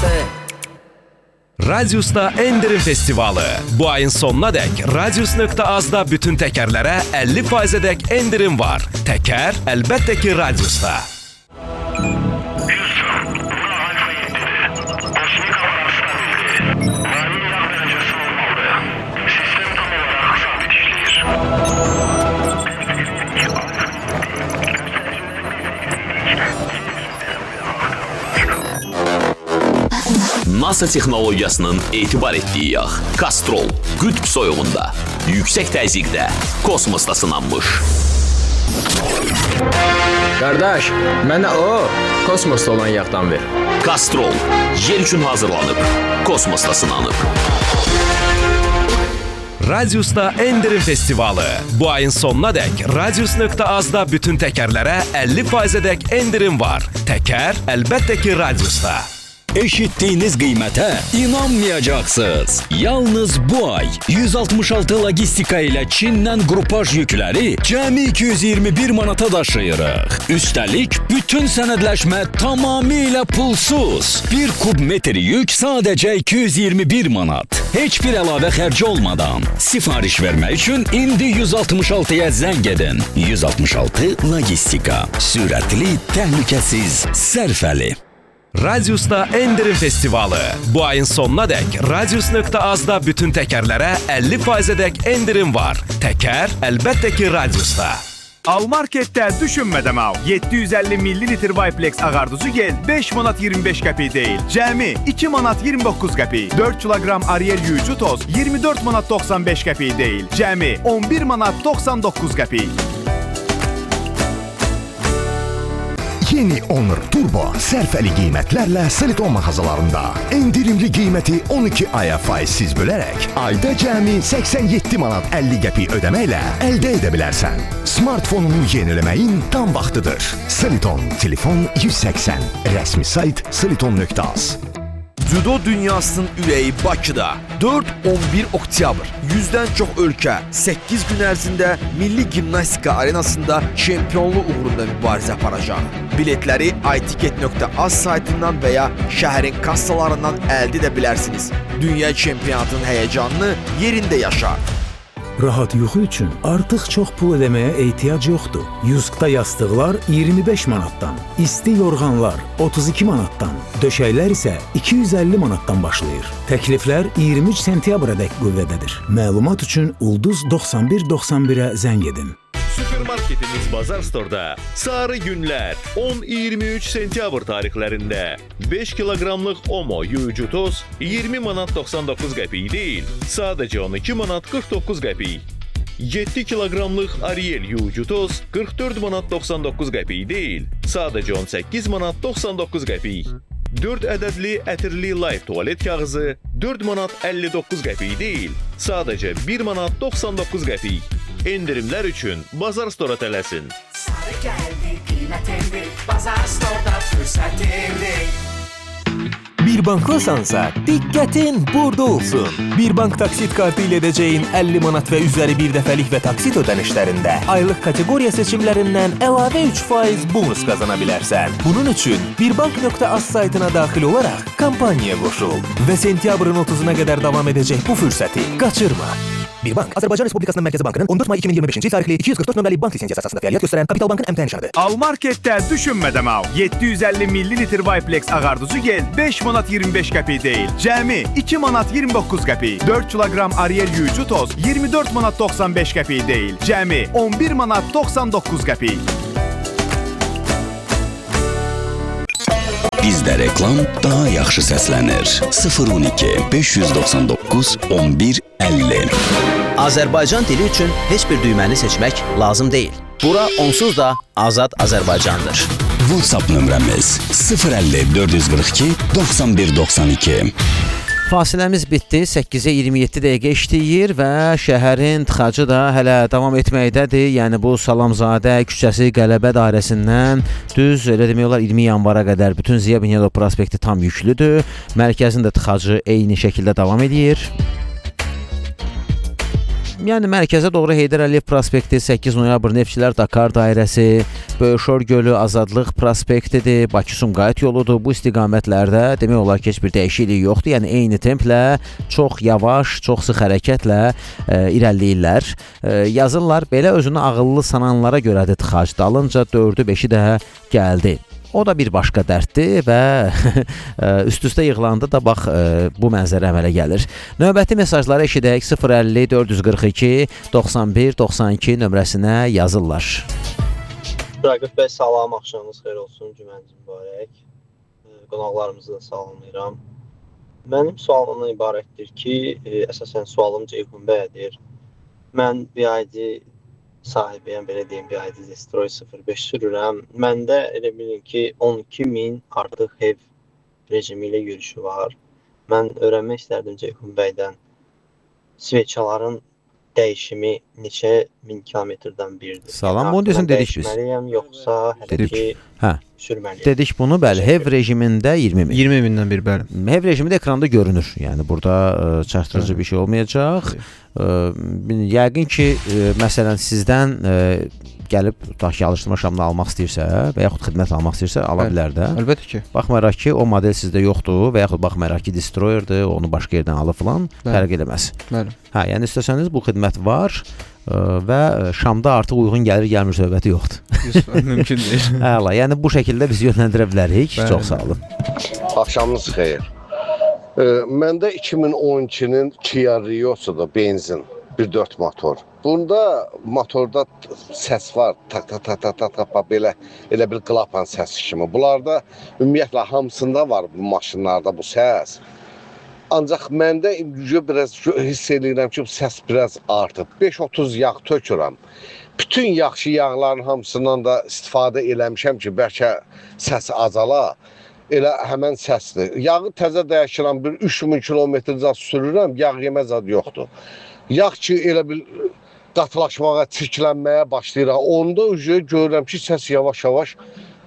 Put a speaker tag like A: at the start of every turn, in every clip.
A: Radius'ta endirim festivalı. Bu ayın sonuna dek Radius.az'da bütün tekerlere 50%'dek endirim var. Teker elbette ki Radius'ta.
B: NASA texnologiyasının etibar etdiyi yağ Kastrol qütb soyuğunda, yüksək təzyiqdə, kosmosda sınanmış.
C: Qardaş, mənə o kosmosda olan yağdan ver.
B: Kastrol yer üçün hazırlanıb, kosmosda sınanıb.
A: Radius'ta endirim festivalı. Bu ayın sonuna dek Radius.az'da bütün tekerlere 50%'dek endirim var. Teker elbette ki Radius'ta.
D: Eşitdiyiniz qiymətə inanmayacaqsınız. Yalnız bu ay 166 logistika ilə Çindən qrupaj yükləri cəmi 221 manata daşıyırıq. Üstəlik, bütün sənədləşmə tamamilə pulsuz. 1 kub metr yük sadəcə 221 manat. Heç bir əlavə xərci olmadan. Sifariş vermək üçün indi 166-ya zəng edin. 166 logistika. Sürətli, təhlükəsiz, sərfəli.
A: Radius'ta endirim festivalı. Bu ayın sonuna dek Radius.az'da bütün tekerlere 50%'dek endirim var. Teker elbette ki Radius'ta.
E: Almarketdə düşünmədən al. 750 millilitr Viplex ağardıcı gel 5 manat 25 qəpik deyil. Cəmi 2 manat 29 qəpik. 4 kilogram Ariel yuyucu toz 24 manat 95 qəpik deyil. Cəmi 11 manat 99 qəpik.
F: Yeni Honor Turbo sərfəli qiymətlərlə Siliton mağazalarında. Endirimli qiyməti 12 aya faizsiz bölərək ayda cəmi 87 manat 50 qəpik ödəməklə əldə edə bilərsən. Smartfonunu yeniləməyin tam vaxtıdır. Siliton, telefon 180, rəsmi sayt siliton.az.
G: Cüdo dünyasının ürəyi Bakıda 4-11 oktyabr 100-dən çox ölkə 8 gün ərzində Milli Gimnastika Arenasında çempionluq uğrunda mübarizə aparacaq. Biletləri itiket.az saytından və ya şəhərin kassalarından əldə edə bilərsiniz. Dünya çempionatının həyəcanını yerində yaşa.
H: Rahat yuxu üçün artıq çox pul ödəməyə ehtiyac yoxdur. Yuskda yastıqlar 25 manatdan, isti yorğanlar 32 manatdan, döşəklər isə 250 manatdan başlayır. Təkliflər 23 sentyabrədək qüvvədədir. Məlumat üçün Ulduz 9191-ə zəng edin.
I: Süpermarketimiz Bazar Store'da sarı günlər 10-23 sentyabr tarixlərində 5 kiloqramlıq Omo yuyucu toz 20 manat 99 qəpik deyil, sadəcə 12 manat 49 qəpik. 7 kiloqramlıq Ariel yuyucu toz 44 manat 99 qəpik deyil, sadəcə 18 manat 99 qəpik. 4 ədədli ətirli Life tualet kağızı 4 manat 59 qəpik deyil, sadəcə 1 manat 99 qəpik. Endirimlər üçün Bazar Store'a tələsin.
J: Sarı gəldi, qiymətindir, Bazar Store'da fürsətindir.
K: Bir bankdasansa, diqqətin burada olsun. Bir bank taksit kartı ilə edəcəyin 50 manat və üzəri bir dəfəlik və taksit ödənişlərində aylıq kateqoriya seçimlərindən əlavə 3% bonus qazana bilərsən. Bunun üçün birbank.az saytına daxil olaraq kampaniya qoşul və sentyabrın 30-una qədər davam edəcək bu fürsəti qaçırma. Bir bank, Azərbaycan Respublikasının Mərkəzi Bankının 14 may 2025-ci tarixli 244 nömrəli bank lisensiyası əsasında fəaliyyət göstərən Kapital Bankın əmtəh nişanıdır.
E: Almarketdə düşünmədən al. 750 millilitr Viplex ağardıcı gel 5 manat 25 qəpik deyil. Cəmi 2 manat 29 qəpik. 4 kilogram Ariel yuyucu toz 24 manat 95 qəpik deyil. Cəmi 11 manat 99 qəpik.
D: Bizdə reklam daha yaxşı səslənir. 012 599 11 50.
L: Azərbaycan dili üçün heç bir düyməni seçmək lazım deyil. Bura onsuz da Azad Azərbaycandır.
D: WhatsApp nömrəmiz 050 442 91 92.
L: Fasiləmiz bitdi, 8-ə 27 dəqiqə işləyir və şəhərin tıxacı da hələ davam etməkdədir. Yəni bu Salamzadə küçəsi Qələbə dairəsindən düz, elə demək olar 20 yanvara qədər bütün Ziya Bünyadov prospekti tam yüklüdür. Mərkəzin də tıxacı eyni şəkildə davam edir. Yəni mərkəzə doğru Heydər Əliyev prospekti, 8 noyabr Neftçilər Dakar dairəsi, Böyükşor Gölü Azadlıq prospektidir, Bakı-Sumqayıt yoludur. Bu istiqamətlərdə demək olar ki, heç bir dəyişiklik yoxdur. Yəni eyni templə, çox yavaş, çox sıx hərəkətlə irəliləyirlər. Yazırlar, belə özünü ağıllı sananlara görədir tıxac. Dalınca 4-ü 5-i də gəldi. O da bir başqa dərddir və üst-üstə yığılanda da bax bu mənzərə əmələ gəlir. Növbəti mesajları eşidək 050 442 91 92 nömrəsinə yazırlar.
M: Rəqib bəy, salam, axşamınız xeyir olsun, cümləniz mübarək. Qonaqlarımızı da salamlayıram. Mənim sualımdan ibarətdir ki, əsasən sualım Ceyhun bəyədir. Mən BID sahibiyəm, belə deyim, BID Destroy 05 sürürəm. Məndə elə bilin ki, 12.000 artıq hev rejimi ilə yürüyüşü var. Mən öyrənmək istərdim Ceyhun bəydən. Sveçaların dəyişimi neçə 1000 kilometrdən birdir?
L: Salam, bunu desin dedik biz.
M: Dəyişməliyəm, yoxsa hələ ki sürməliyəm? Dedik
L: bunu, bəli, hev rejimində 20.000.
C: 20.000-dən bir, bəli.
L: Hev rejimində ekranda görünür. Yəni burada çaşdırıcı bir şey olmayacaq. Yəqin ki, məsələn, sizdən gəlib tutaq ki, alışdırma şamını almaq istəyirsə və yaxud xidmət almaq istəyirsə, ala bilər də.
C: Əlbəttə ki.
L: Baxmayaraq ki, o model sizdə yoxdur və yaxud baxmayaraq ki, Destroyer'dır, onu başqa yerdən alıb falan, fərq eləməz.
C: Bəli.
L: Hə, yəni istəsəniz bu xidmət var və Şamda artıq uyğun gəlir-gəlmir söhbəti yoxdur.
C: Mümkün deyil.
L: Əla, yəni bu şəkildə bizi yönləndirə bilərik. Çox sağ olun.
N: Axşamınız xeyir. Məndə 2012-nin Kia Rio'sudur, benzin, 1.4 motor. Bunda motorda səs var, tak belə elə bir klapan səsi kimi. Bunlarda ümumiyyətlə hamısında var bu maşınlarda bu səs. Ancaq məndə biraz hiss edirəm ki, səs biraz artıb. 5-30 yağ tökürəm. Bütün yaxşı yağların hamısından da istifadə eləmişəm ki, bəlkə səs azala. Elə həmən səsdir. Yağı təzə dəyişirəm, bir 3000 kilometr zat sürürəm, yağ yemə zad yoxdur. Yağ ki, elə bir qatılaşmağa, çirklənməyə başlayır. Onda görürəm ki, səs yavaş-yavaş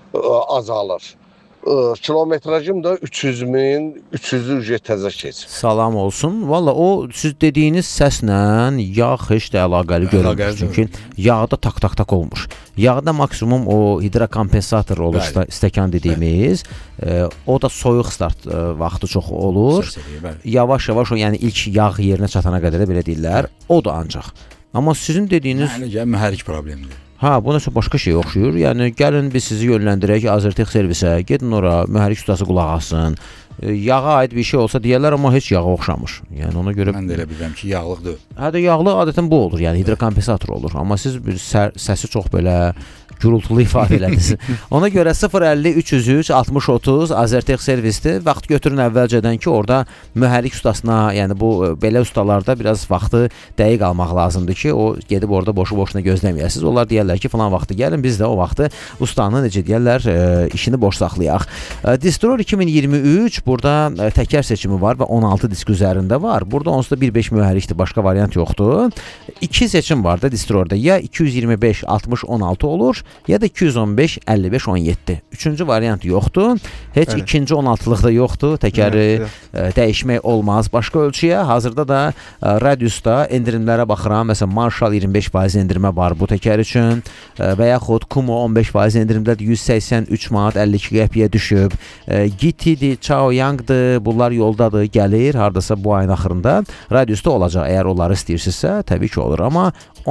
N: azalır. Kilometrajım da 300.000, 300'ü təzə keçir.
L: Salam olsun. Valla o siz dediyiniz səslə yağ heç də əlaqəli görünmür. Çünki yağda tak olmuş. Yağda maksimum o hidrokompensator olur, stəkan dediyimiz. O da soyuq start vaxtı çox olur. Yavaş-yavaş o, yəni ilk yağ yerinə çatana qədər də belə deyirlər. O da ancaq. Amma sizin dediyiniz...
O: Yəni, mühərrik problemidir.
L: Ha, bu nəsə başqa şey oxşuyur. Yəni, gəlin biz sizi yönləndirək Azertech servisə, gedin ora, mühərrik ustası qulaq asın. Yağa aid bir şey olsa deyərlər, amma heç yağa oxşamış. Yəni, ona görə...
O: Mən də elə bilirəm ki, yağlıqdır.
L: Hə də yağlı adətən bu olur, yəni hidrokompensator olur. Amma siz bir səsi çox belə gürültülü ifadə elədiniz. Ona görə 050 303 60 30 Azertech servisdir. Vaxt götürün əvvəlcədən ki, orada mühərrik ustasına, yəni bu belə ustalarda biraz vaxtı dəqiq almaq lazımdır ki, o gedib orada boşu-boşuna gözləməyəsiniz. Onlar deyərlər ki, falan vaxtı gəlin, biz də o vaxtı ustanın necə deyərlər, işini boş saxlayaq. Destroyer 2023 burada təkər seçimi var və 16 disk üzərində var. Burada onsuz da 1.5 mühərrikdir, başqa variant yoxdur. 2 seçim var da Destroyer'da. Ya 225 60 16 olur, ya da 215 55 17. Üçüncü variant yoxdur. Heç ikinci 16-lıqda yoxdur. Təkəri dəyişmək olmaz başqa ölçüyə. Hazırda da radiusda endirimlərə baxıram. Məsələn, Marshall 25% endirimə var bu təkər üçün və yaxud Kumo 15% endirimdədir. 183 manat 52 qəpiyə düşüb. GT-dir, Chaoyang'dır. Bunlar yoldadır, gəlir. Hardasa bu ayın axırında radiusda olacaq. Əgər onları istəyirsinizsə, təbii ki olur. Amma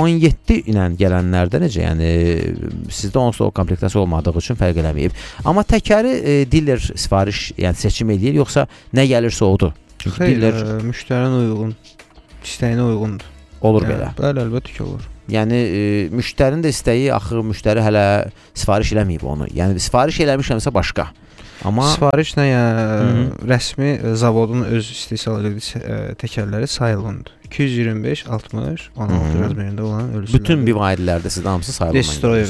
L: 17 ilə gələnlərdə necə? Yəni sizdə onsuz da o komplektasiya olmadığı üçün fərq eləməyib. Amma təkəri dealer sifariş, yəni seçim eləyir, yoxsa nə gəlirsə odur?
C: Xeyr, müştərinin uyğun, istəyinə uyğundur.
L: Olur belə.
C: Bəli, əlbəttə ki, olur.
L: Yəni müştərinin də istəyi, axı müştəri hələ sifariş eləməyib onu. Yəni sifariş eləmişəmsə başqa. Amma
C: sifarişlə yəni rəsmi zavodun öz istehsal etdiyi təkərləri sayılındır. 225, 60, 16 razmerində olan ölçülər.
L: Bütün BYD-lərdə sizdə hamısı sayılır.
C: Destroyer.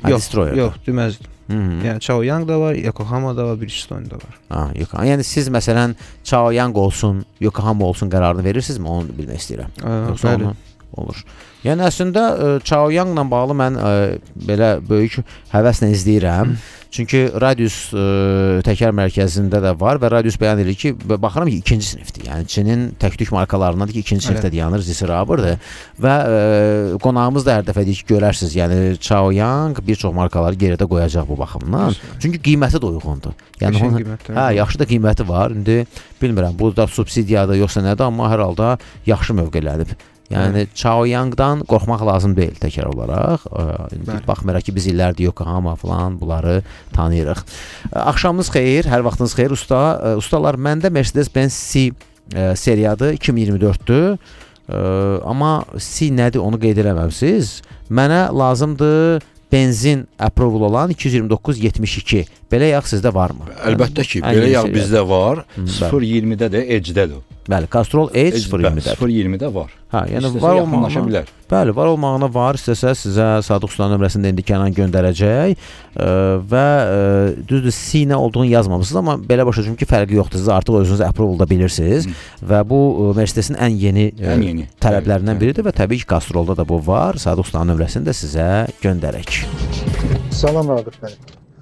C: Yox, deməzdim. Yəni Chaoyang da var, Yokohama da var, Bridgestone da var.
L: Ha, Yokohama. Yəni siz məsələn Chaoyang olsun, Yokohama olsun qərarını verirsinizmi? Onu bilmək istəyirəm. Yoxsa onu olur. Yəni əslində Chaoyangla bağlı mən belə böyük həvəslə izləyirəm. Çünki Radius təkər mərkəzində də var və Radius bəyan edir ki, baxıram ki, 2-ci sinifdir. Yəni Çinin tək-tük markalarındadır ki, 2-ci sinifdə dayanır, Zisraberdir və qonağımız da hər dəfə deyir ki, görərsiniz, yəni Chaoyang bir çox markaları geridə qoyacaq bu baxımdan. Çünki qiyməti də uyğundur. Yəni yaxşı da qiyməti var. İndi bilmirəm, bu da subsidiyadır yoxsa nədir, amma hər halda yaxşı mövqelənib. Yəni Chaoyangdan qorxmaq lazım deyil təkrar olaraq. Baxmayaraq ki, biz illərdir Yokohama falan bunları tanıyırıq. Axşamınız xeyir, hər vaxtınız xeyir usta. Ustalar, məndə Mercedes-Benz C seriyadır, 2024-dür. Amma C nədir onu qeyd eləməmisiz. Mənə lazımdır benzin approval olan 229-72. Belə yağ sizdə varmı?
O: Əlbəttə ki, belə yağ bizdə var. 0.20-də də Edge-dədir.
L: Bəli, Castrol Edge 0.20-də.
O: 0.20-də var.
L: Hə, yəni var olmağına. Bəli, var olmağına var. İstəsə sizə Sadıq Usta nömrəsində indi Kənan göndərəcək və düzdür C nə olduğunu yazmamısınız, amma belə başa düşürəm ki, fərqi yoxdur. Siz artıq özünüz approval-da bilirsiniz və bu Mercedes-in ən yeni tələblərindən biridir və təbii ki, Castrolda da bu var. Sadıq Usta nömrəsini də sizə göndərək.
P: Salam Raqib bəy.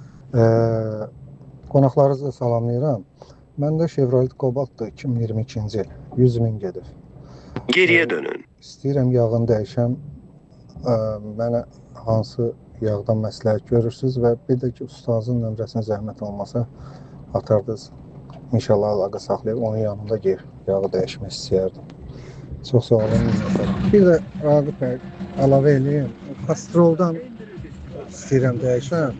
P: Qonaqlarınızı salamlayıram. Məndə Chevrolet Cobalt'dır, 2022-ci il, 100 min gedib.
Q: Geriyə dönün.
P: İstəyirəm yağını dəyişəm, mənə hansı yağdan məsləhət görürsünüz və bir də ki, ustazın nömrəsini zəhmət olmasa atardınız. İnşallah əlaqə saxlayıb, onun yanında yağı dəyişmək istəyərdim. Çox sağ olun. Bir də Raqib bəy, əlavə eləyim, Castroldan istəyirəm dəyişəm,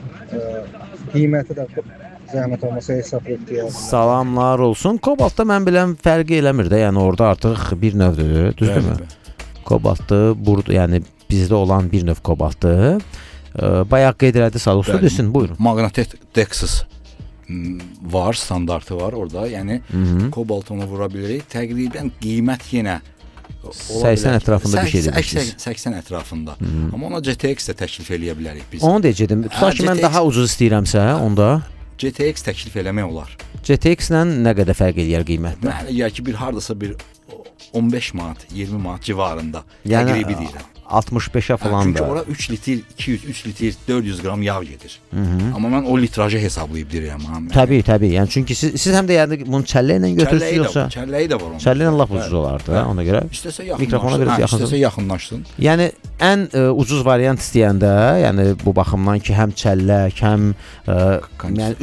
P: qiyməti də zəhmət olmasa hesab etdiyə.
L: Salamlar olsun. Cobaltda mən biləm fərqi eləmir də, yəni orada artıq bir növdür, düzdürmü? Cobaltdır, burada yəni bizdə olan bir növ Cobaltdır. Bayaq qeyd elədi Sadıq Usta, desin, buyurun.
O: Magnetic Dexus var, standartı var orada. Yəni Cobalt ona vura bilirik. Təqribən qiymət yenə
L: 80 ətrafında bir şey deyirsiniz.
O: 80 ətrafında. Amma ona GTX də təklif eləyə bilərik biz.
L: Onu deyəcədim. Tutaq ki, mən daha ucuz istəyirəmsə, onda
O: GTX təklif eləmək olar.
L: GTX-lə nə qədər fərq eləyər qiymətdə?
O: Mənə gəlir ki, bir hardasa bir 15 manat, 20 manat civarında təqribi deyirəm.
L: 65-ə falan
O: çünki ora 3 litr, 200, 3 litr, 400 qram yağ gedir. Amma mən o litrajı hesablayıb deyirəm.
L: Təbii. Yəni çünki siz həm də yəni bunu çəllə ilə götürürsünüz yoxsa?
O: Çəlləyi də var onun.
L: Çəllə ilə lap ucuz olardı, ona görə. Mikrofona biraz yaxın.
O: İstəsə yaxınlaşsın.
L: Yəni ən ucuz variant istəyəndə, yəni bu baxımdan ki, həm çəllək, həm yəni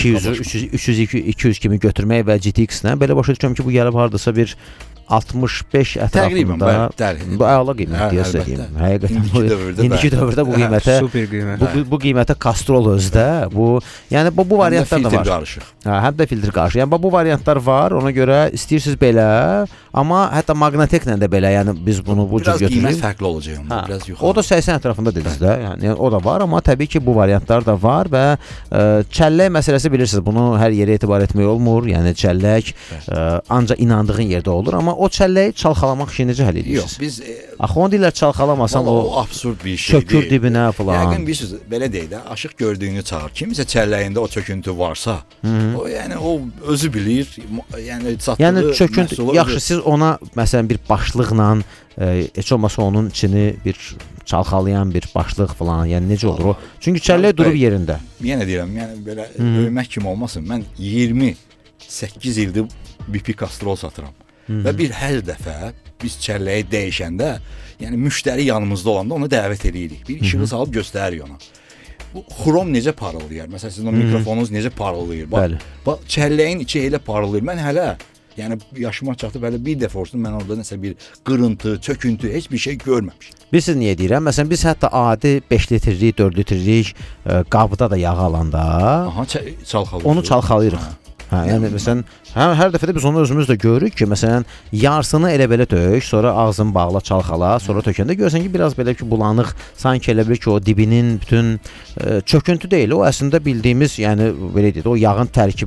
L: 300-200 kimi götürmək və GTX-lə belə başa düşürəm ki, bu gəlib hardasa bir 65 ətrafında. Bu əla qiymət deyə söyləyim. Həqiqətən indiki dövrdə bu qiymətə
C: super qiymət.
L: Bu qiymətə Castrol özdə. Bu yəni bu variantlar da var.
O: Qarışıq.
L: Həm də filtr qarışıq. Yəni bu variantlar var. Ona görə istəyirsiniz belə, amma hətta Magnetic-lə də belə, yəni biz bunu bu cür götürürük.
O: Biraz qiymət fərqli olacaq onda, biraz yuxarı.
L: O da 80 ətrafında dediniz də. Yəni o da var, amma təbii ki, bu variantlar da var və çəllək məsələsi bilirsiniz, bunu hər yerə etibar etmək olmur. Yəni çəllək ancaq inandığın yerdə olur, amma o çəlləyi çalxalamaq işini necə həll edirsiniz?
O: Yox, biz
L: axı onu deyirlər çalxalamasan
O: o absurd bir şeydir.
L: Çökür dibinə falan.
O: Yəqin bir söz belə deyək də, aşıq gördüyünü çağır. Kimisə çəlləyində o çöküntü varsa, o yəni o özü bilir, yəni satdığı.
L: Yəni çöküntü yaxşı, siz ona məsələn bir başlıqla heç olmasa onun içini bir çalxalayan bir başlıq falan, yəni necə olur o? Çünki çəllək durub yerində.
O: Yenə deyirəm, yəni belə öymək kimi olmasın. Mən 28 ildir BP Castrol satıram. Və bir hər dəfə biz çəlləyi dəyişəndə, yəni müştəri yanımızda olanda onu dəvət edirik. Bir işığı salıb göstəririk ona. Bu xrom necə parıldayır? Məsələn, sizin o mikrofonunuz necə parıldayır? Bax, çəlləyin içi elə parıldayır. Mən hələ, yəni yaşıma çatıb hələ bir dəfə olsun, mən orada nəsə bir qırıntı, çöküntü, heç bir şey görməmişdim.
L: Bilirsiniz niyə deyirəm? Məsələn, biz hətta adi 5 litrlik, 4 litrlik qabda da yağ alanda onu çalxalıyırıq. Yəni məsələn, hər dəfə də biz onu özümüz də görürük ki, məsələn, yarısını elə belə dök, sonra ağzını bağla, çalxala, sonra tökəndə görsən ki, biraz belə ki, bulanıq, sanki elə bil ki, o dibinin bütün çöküntü deyil, o əslində bildiyimiz, yəni belə deyək, o yağın tərkibi